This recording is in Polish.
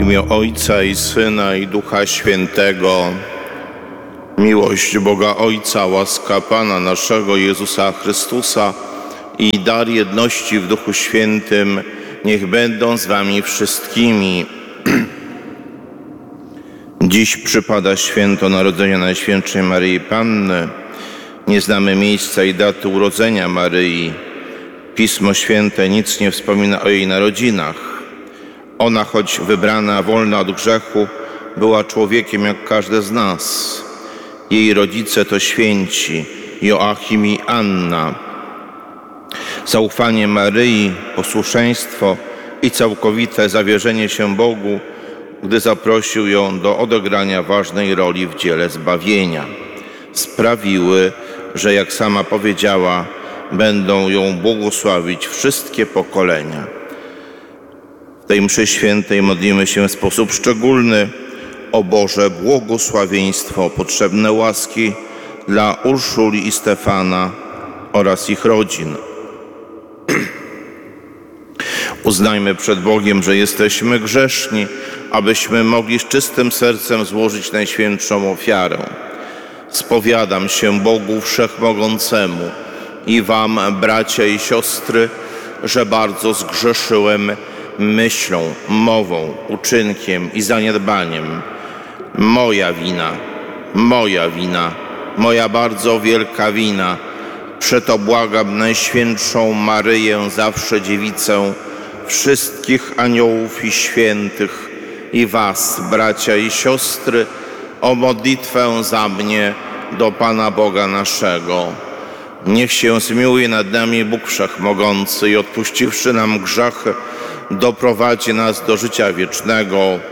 W imię Ojca i Syna i Ducha Świętego. Miłość Boga Ojca, łaska Pana naszego Jezusa Chrystusa i dar jedności w Duchu Świętym niech będą z wami wszystkimi. Dziś przypada święto Narodzenia Najświętszej Maryi Panny. Nie znamy miejsca i daty urodzenia Maryi. Pismo Święte nic nie wspomina o jej narodzinach. Ona, choć wybrana, wolna od grzechu, była człowiekiem jak każdy z nas. Jej rodzice to święci Joachim i Anna. Zaufanie Maryi, posłuszeństwo i całkowite zawierzenie się Bogu, gdy zaprosił ją do odegrania ważnej roli w dziele zbawienia, sprawiły, że jak sama powiedziała, będą ją błogosławić wszystkie pokolenia. W tej mszy świętej modlimy się w sposób szczególny o Boże błogosławieństwo, potrzebne łaski dla Urszuli i Stefana oraz ich rodzin. Uznajmy przed Bogiem, że jesteśmy grzeszni, abyśmy mogli z czystym sercem złożyć najświętszą ofiarę. Spowiadam się Bogu Wszechmogącemu i wam, bracia i siostry, że bardzo zgrzeszyłem myślą, mową, uczynkiem i zaniedbaniem. Moja wina, moja bardzo wielka wina. Przeto błagam Najświętszą Maryję, zawsze Dziewicę, wszystkich aniołów i świętych i was, bracia i siostry, o modlitwę za mnie do Pana Boga naszego. Niech się zmiłuje nad nami Bóg Wszechmogący i odpuściwszy nam grzechy, doprowadzi nas do życia wiecznego